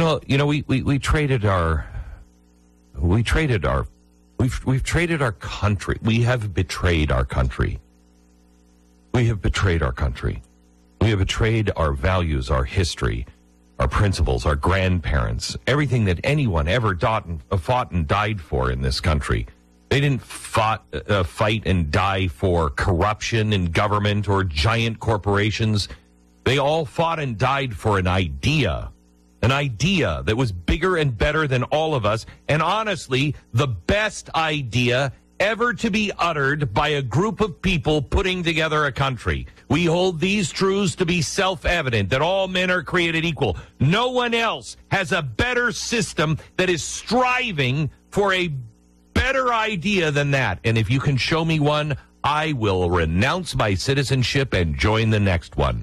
Well, we traded our we've traded our country. We have betrayed our country. We have betrayed our country. We have betrayed our values, our history, our principles, our grandparents, everything that anyone ever fought and died for in this country. They didn't fight and die for corruption in government or giant corporations. They all fought and died for an idea that was bigger and better than all of us, and honestly, the best idea ever to be uttered by a group of people putting together a country. We hold these truths to be self-evident, that all men are created equal. No one else has a better system that is striving for a better idea than that. And if you can show me one, I will renounce my citizenship and join the next one.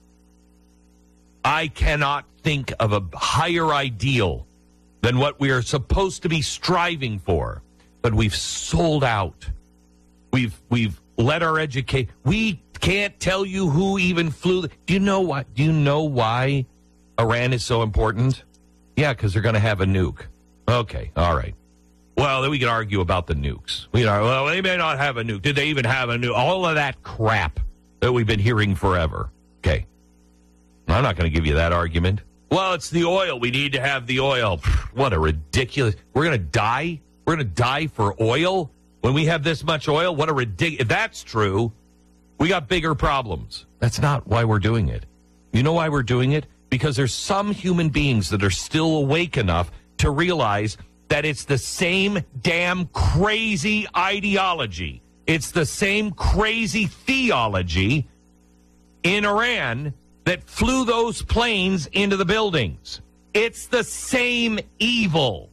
I cannot think of a higher ideal than what we are supposed to be striving for. But we've sold out. We've let our educate. We can't tell you who even flew. Do you know what? Do you know why Iran is so important? Yeah, because they're going to have a nuke. Okay, all right. Well, then we can argue about the nukes. Well, they may not have a nuke. Did they even have a nuke? All of that crap that we've been hearing forever. Okay. I'm not going to give you that argument. Well, it's the oil. We need to have the oil. What a ridiculous. We're going to die? We're going to die for oil when we have this much oil? What a ridiculous. If that's true, we got bigger problems. That's not why we're doing it. You know why we're doing it? Because there's some human beings that are still awake enough to realize that it's the same damn crazy ideology. It's the same crazy theology in Iran that flew those planes into the buildings. It's the same evil.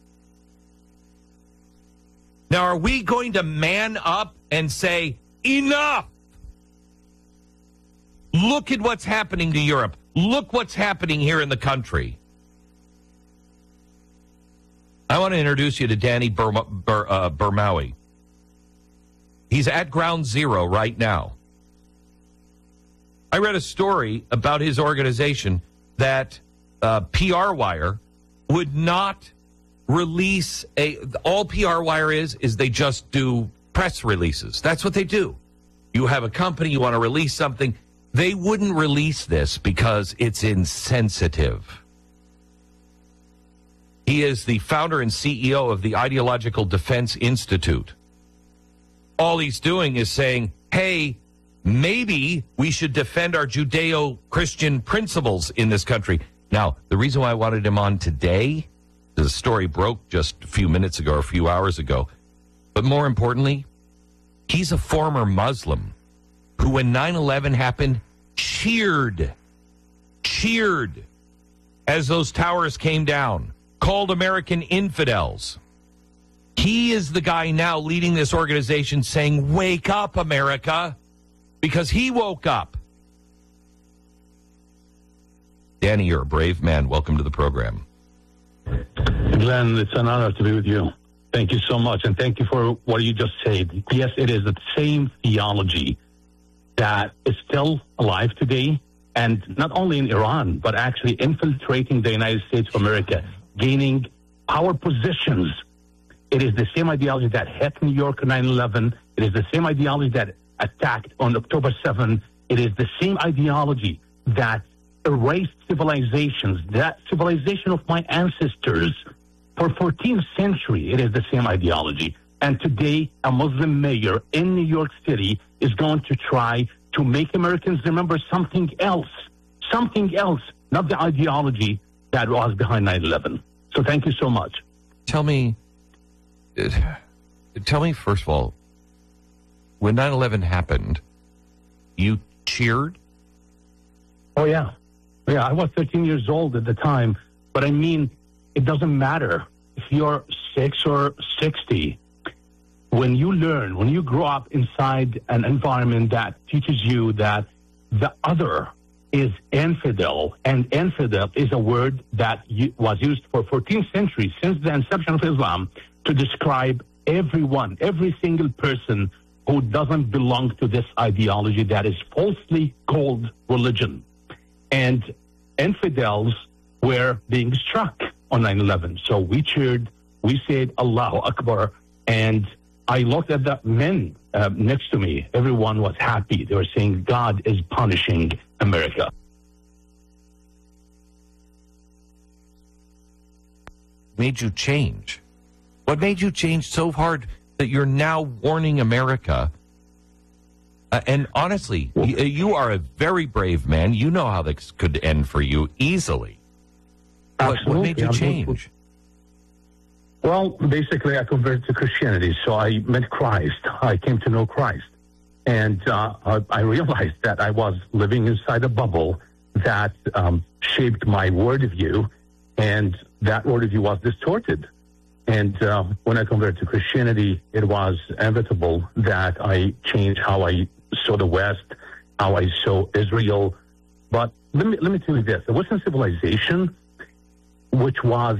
Now, are we going to man up and say, enough? Look at what's happening to Europe. Look what's happening here in the country. I want to introduce you to Danny Bermawi. He's at Ground Zero right now. I read a story about his organization that PR Wire would not release all PR Wire is they just do press releases. That's what they do. You have a company, you want to release something. They wouldn't release this because it's insensitive. He is the founder and CEO of the Ideological Defense Institute. All he's doing is saying, hey, maybe we should defend our Judeo-Christian principles in this country. Now, the reason why I wanted him on today, the story broke just a few minutes ago, or a few hours ago. But more importantly, he's a former Muslim who, when 9/11 happened, cheered as those towers came down, called American infidels. He is the guy now leading this organization saying, wake up, America, because he woke up. Danny, you're a brave man. Welcome to the program. Glenn, it's an honor to be with you. Thank you so much, and thank you for what you just said. Yes, it is the same theology that is still alive today, and not only in Iran, but actually infiltrating the United States of America, gaining power positions. It is the same ideology that hit New York on 9/11. It is the same ideology that attacked on October 7th. It is the same ideology that erased civilizations, that civilization of my ancestors. For 14th century, it is the same ideology. And today, a Muslim mayor in New York City is going to try to make Americans remember something else, not the ideology that was behind 9/11. So thank you so much. Tell me, first of all, when 9/11 happened, you cheered? Oh, yeah. Yeah, I was 13 years old at the time. But I mean, it doesn't matter if you're 6 or 60. When you learn, when you grow up inside an environment that teaches you that the other is infidel, and infidel is a word that was used for 14th century, since the inception of Islam, to describe everyone, every single person who doesn't belong to this ideology that is falsely called religion. And infidels were being struck on 9/11. So we cheered, we said Allahu Akbar, and I looked at the men next to me. Everyone was happy. They were saying God is punishing America. Made you change? What made you change so hard that you're now warning America? And honestly, you are a very brave man. You know how this could end for you easily. What made you change? Well, basically, I converted to Christianity, so I met Christ. I came to know Christ. And I realized that I was living inside a bubble that shaped my worldview, and that worldview was distorted. And when I converted to Christianity, it was inevitable that I changed how I saw the West, how I saw Israel. But let me tell you this. The Western civilization, which was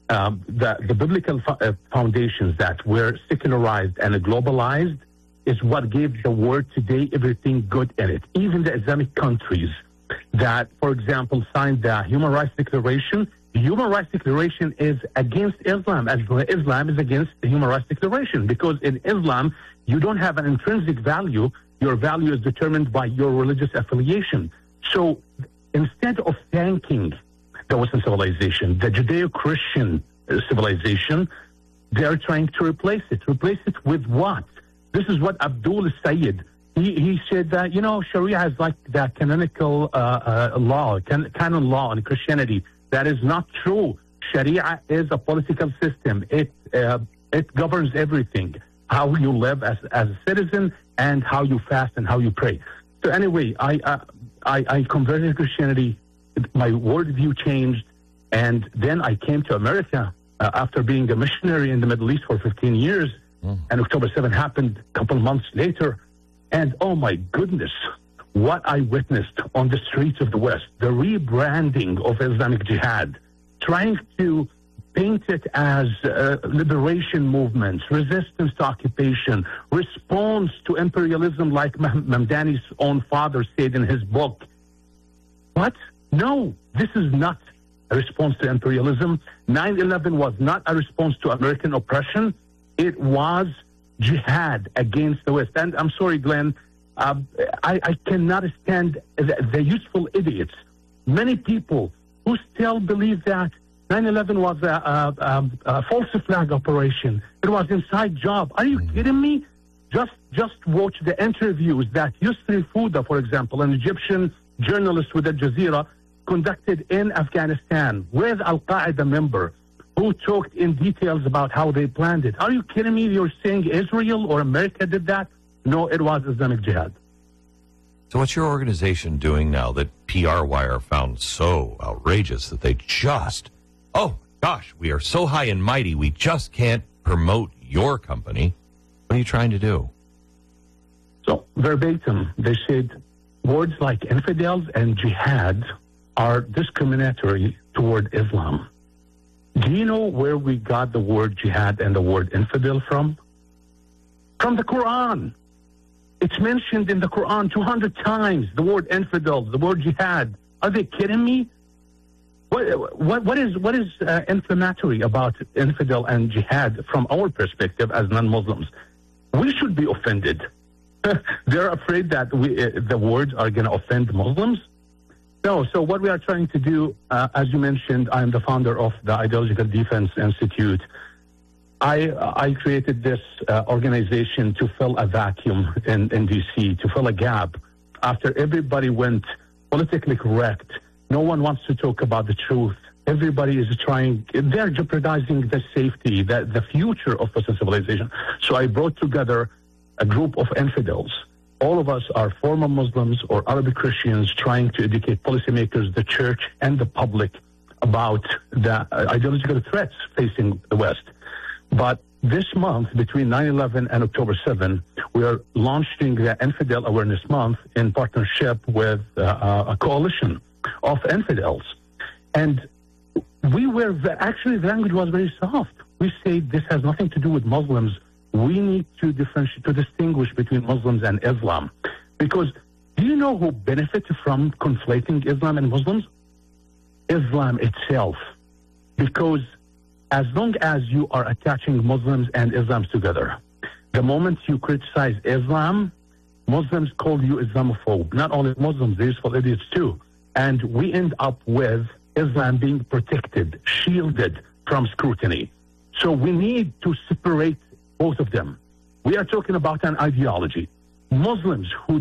the biblical foundations that were secularized and globalized, is what gave the world today everything good in it. Even the Islamic countries that, for example, signed the Human Rights Declaration. The Human Rights Declaration is against Islam, as Islam is against the Human Rights Declaration, because in Islam, you don't have an intrinsic value. Your value is determined by your religious affiliation. So instead of thanking the Western civilization, the Judeo-Christian civilization, they're trying to replace it. Replace it with what? This is what Abdul Sayyid, he said that, Sharia is like the canonical law, canon law in Christianity. That is not true. Sharia is a political system. It governs everything, how you live as a citizen and how you fast and how you pray. So anyway, I converted to Christianity. My worldview changed, and then I came to America after being a missionary in the Middle East for 15 years. And October 7 happened a couple months later. And oh my goodness, what I witnessed on the streets of the West, the rebranding of Islamic Jihad, trying to paint it as liberation movements, resistance to occupation, response to imperialism, like Mamdani's own father said in his book. What? No, this is not a response to imperialism. 9/11 was not a response to American oppression. It was jihad against the West. And I'm sorry, Glenn, I cannot stand the useful idiots. Many people who still believe that 9/11 was a false flag operation. It was inside job. Are you kidding me? Just watch the interviews that Yusri Fouda, for example, an Egyptian journalist with Al Jazeera, conducted in Afghanistan with Al-Qaeda member, who talked in details about how they planned it. Are you kidding me? You're saying Israel or America did that? No, it was Islamic Jihad. So what's your organization doing now that PR Wire found so outrageous that they just, oh gosh, we are so high and mighty, we just can't promote your company? What are you trying to do? So verbatim, they said words like infidels and jihad are discriminatory toward Islam. Do you know where we got the word jihad and the word infidel from? From the Quran. It's mentioned in the Quran 200 times, the word infidel, the word jihad. Are they kidding me? What is inflammatory about infidel and jihad from our perspective as non-Muslims? We should be offended. They're afraid that the words are going to offend Muslims. No, so what we are trying to do, as you mentioned, I'm the founder of the Ideological Defense Institute. I created this organization to fill a vacuum in D.C., to fill a gap. After everybody went politically correct, no one wants to talk about the truth. Everybody is trying, they're jeopardizing the safety, the future of Western civilization. So I brought together a group of infidels. All of us are former Muslims or Arabic Christians trying to educate policymakers, the church, and the public about the ideological threats facing the West. But this month, between 9/11 and October 7, we are launching the Infidel Awareness Month in partnership with a coalition of infidels. And we were, actually the language was very soft. We say this has nothing to do with Muslims. We need to differentiate, to distinguish between Muslims and Islam. Because do you know who benefits from conflating Islam and Muslims? Islam itself. Because as long as you are attaching Muslims and Islam together, the moment you criticize Islam, Muslims call you Islamophobe. Not only Muslims, they're useful idiots too. And we end up with Islam being protected, shielded from scrutiny. So we need to separate both of them. We are talking about an ideology. Muslims who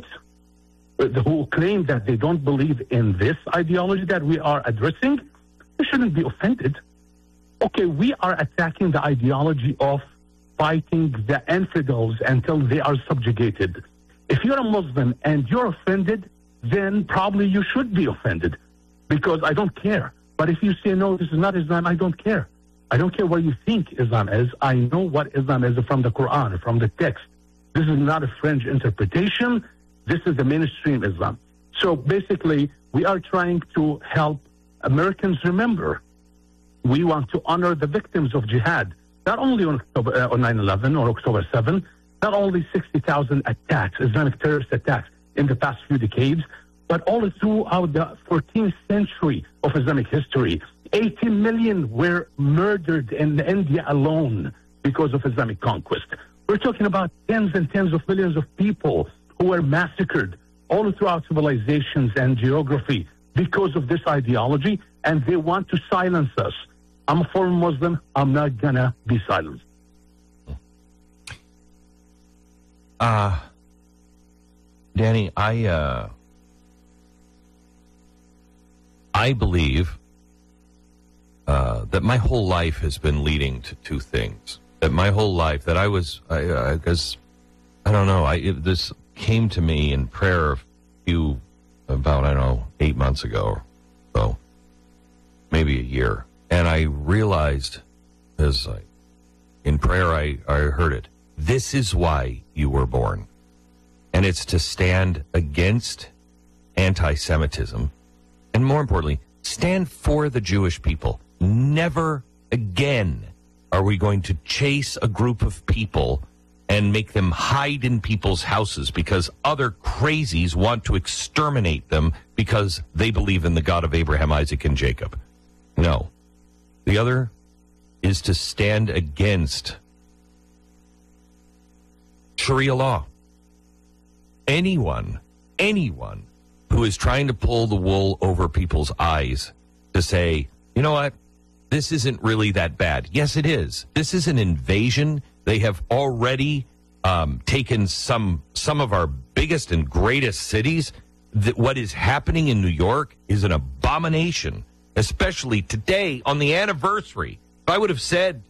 claim that they don't believe in this ideology that we are addressing, they shouldn't be offended. Okay, we are attacking the ideology of fighting the infidels until they are subjugated. If you're a Muslim and you're offended, then probably you should be offended, because I don't care. But if you say, no, this is not Islam, I don't care. I don't care what you think Islam is. I know what Islam is from the Quran, from the text. This is not a fringe interpretation. This is the mainstream Islam. So basically, we are trying to help Americans remember. We want to honor the victims of jihad, not only on 9/11 or October 7, not only 60,000 attacks, Islamic terrorist attacks in the past few decades, but all throughout the 14th century of Islamic history. 80 million were murdered in India alone because of Islamic conquest. We're talking about tens and tens of millions of people who were massacred all throughout civilizations and geography because of this ideology, and they want to silence us. I'm a foreign Muslim. I'm not going to be silenced. Danny, I believe that my whole life has been leading to two things. That my whole life, that I guess, I don't know, this came to me in prayer about 8 months ago or so, maybe a year. And I realized, in prayer I heard it, this is why you were born. And it's to stand against anti-Semitism, and more importantly, stand for the Jewish people. Never again are we going to chase a group of people and make them hide in people's houses because other crazies want to exterminate them because they believe in the God of Abraham, Isaac, and Jacob. No. The other is to stand against Sharia law. Anyone who is trying to pull the wool over people's eyes to say, you know what, this isn't really that bad. Yes, it is. This is an invasion. They have already taken some of our biggest and greatest cities. What is happening in New York is an abomination, especially today on the anniversary. If I would have said,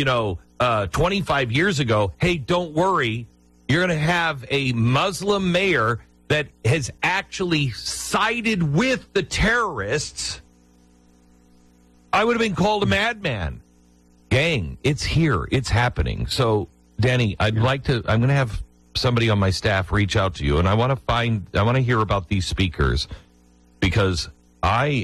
25 years ago, hey, don't worry, you're going to have a Muslim mayor that has actually sided with the terrorists, I would have been called a madman. Gang, it's here. It's happening. So, Danny, I'm going to have somebody on my staff reach out to you, and I want to hear about these speakers, because I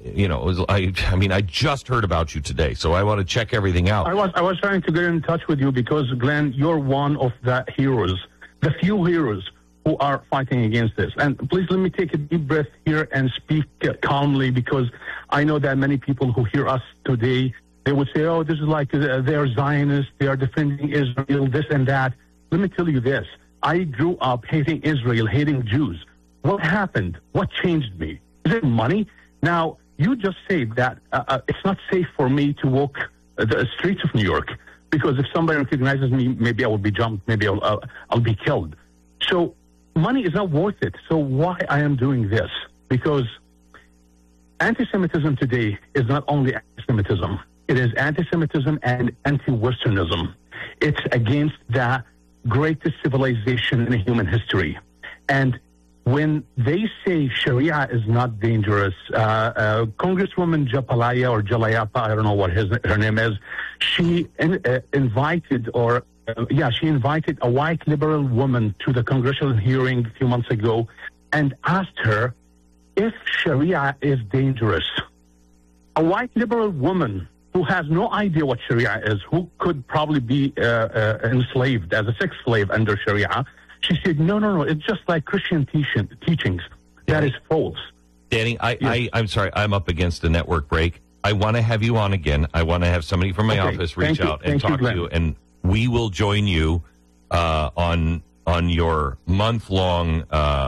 just heard about you today, so I want to check everything out. I was trying to get in touch with you because, Glenn, you're one of the heroes, the few heroes who are fighting against this. And please let me take a deep breath here and speak calmly, because I know that many people who hear us today, they would say, oh, this is like they're Zionists, they are defending Israel, this and that. Let me tell you this. I grew up hating Israel, hating Jews. What happened? What changed me? Is it money? Now, you just said that it's not safe for me to walk the streets of New York, because if somebody recognizes me, maybe I will be jumped, maybe I'll be killed. So money is not worth it. So why I am doing this? Because anti-Semitism today is not only anti-Semitism. It is anti-Semitism and anti-Westernism. It's against the greatest civilization in human history. And when they say Sharia is not dangerous, Congresswoman Japalaya or Jalayapa, I don't know what her name is, she invited a white liberal woman to the congressional hearing a few months ago and asked her if Sharia is dangerous. A white liberal woman who has no idea what Sharia is, who could probably be enslaved as a sex slave under Sharia, she said, no, it's just like Christian teachings. That is false. Danny, I'm sorry. I'm up against a network break. I want to have you on again. I want to have somebody from my office reach out and talk to you, and we will join you on your month-long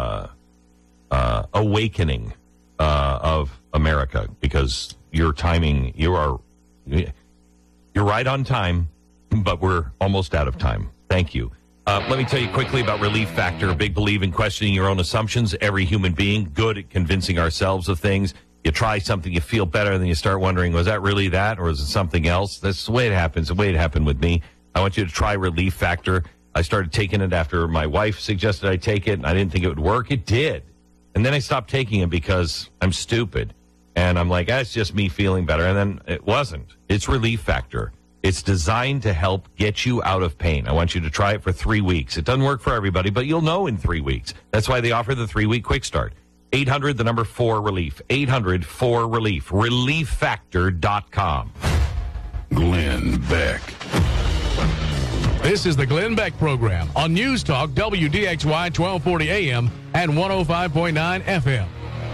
awakening of America, because your timing, you're right on time, but we're almost out of time. Thank you. Let me tell you quickly about Relief Factor. A big believer in questioning your own assumptions. Every human being, good at convincing ourselves of things. You try something, you feel better, then you start wondering, was that really that, or is it something else? That's the way it happens. The way it happened with me. I want you to try Relief Factor. I started taking it after my wife suggested I take it, and I didn't think it would work. It did. And then I stopped taking it because I'm stupid. And I'm like, it's just me feeling better. And then it wasn't. It's Relief Factor. It's designed to help get you out of pain. I want you to try it for 3 weeks. It doesn't work for everybody, but you'll know in 3 weeks. That's why they offer the 3-week quick start. 800, the number 4-RELIEF. 800-4-RELIEF. ReliefFactor.com. Glenn Beck. This is the Glenn Beck Program on News Talk WDXY 1240 AM and 105.9 FM.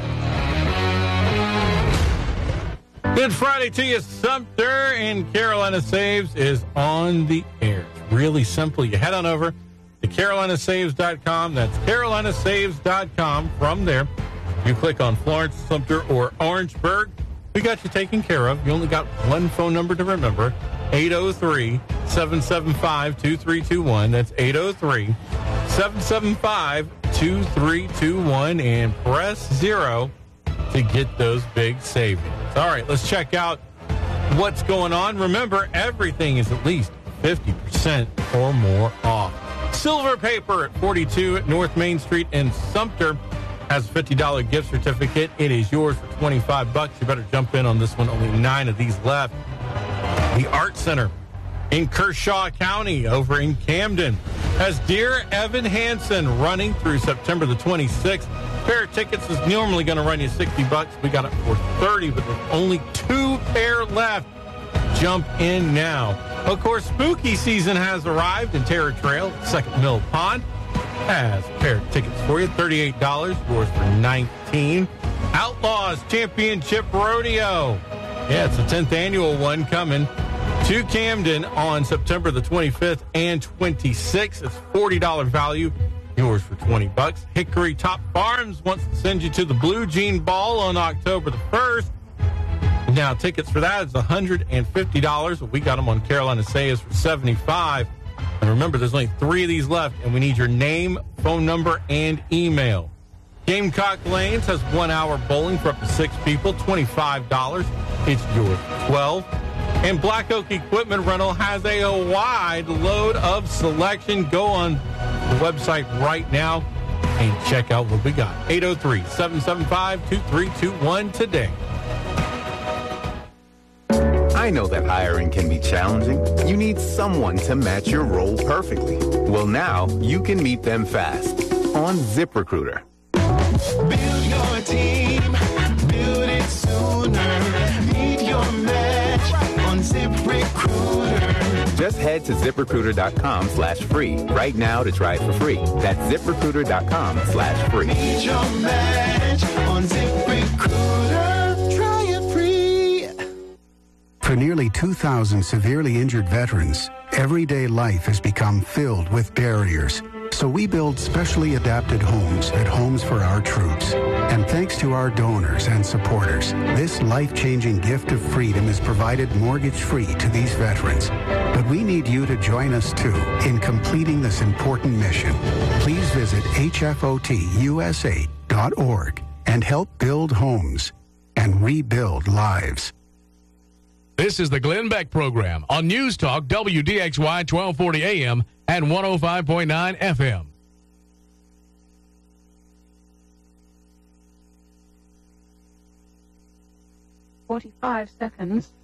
Good Friday to you. Sumter and Carolina Saves is on the air. It's really simple. You head on over to carolinasaves.com. That's carolinasaves.com. From there, you click on Florence, Sumter, or Orangeburg. We got you taken care of. You only got one phone number to remember, 803-775-2321. That's 803-775-2321. And press 0 to get those big savings. All right, let's check out what's going on. Remember, everything is at least 50% or more off. Silver Paper at 42 at North Main Street in Sumter has a $50 gift certificate. It is yours for $25. You better jump in on this one. Only 9 of these left. The Art Center in Kershaw County over in Camden has Dear Evan Hansen running through September the 26th. Pair of tickets is normally going to run you $60. We got it for $30, but there's only 2 pair left. Jump in now. Of course, spooky season has arrived in Terror Trail. Second Mill Pond has a pair of tickets for you, $38, yours for $19. Outlaws Championship Rodeo. Yeah, it's the 10th annual one coming to Camden on September the 25th and 26th. It's $40 value. Yours for $20. Hickory Top Farms wants to send you to the Blue Jean Ball on October the 1st. Now, tickets for that is $150. We got them on Carolina Saves for $75. And remember, there's only 3 of these left, and we need your name, phone number, and email. Gamecock Lanes has 1 hour bowling for up to 6 people, $25. It's yours for $12. And Black Oak Equipment Rental has a wide load of selection. Go on the website right now and check out what we got. 803-775-2321 today. I know that hiring can be challenging. You need someone to match your role perfectly. Well, now you can meet them fast on ZipRecruiter. Build your team, build it sooner. Meet your match on ZipRecruiter. Just head to ZipRecruiter.com/free right now to try it for free. That's ZipRecruiter.com/free. Meet your match on ZipRecruiter. Try it free. For nearly 2,000 severely injured veterans, everyday life has become filled with barriers. So we build specially adapted homes at Homes for Our Troops. And thanks to our donors and supporters, this life-changing gift of freedom is provided mortgage-free to these veterans. But we need you to join us, too, in completing this important mission. Please visit hfotusa.org and help build homes and rebuild lives. This is the Glenn Beck Program on News Talk WDXY 1240 AM and 105.9 FM. 45 seconds.